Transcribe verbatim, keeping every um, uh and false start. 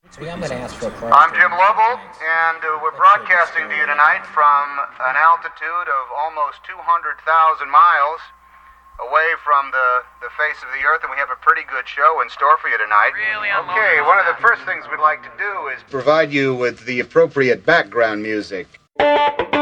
I'm going to ask for a call. I'm Jim Lovell, and uh, we're broadcasting to you tonight from an altitude of almost two hundred thousand miles away from the, the face of the earth, and we have a pretty good show in store for you tonight. Really okay, one of the first things we'd like to do is provide you with the appropriate background music.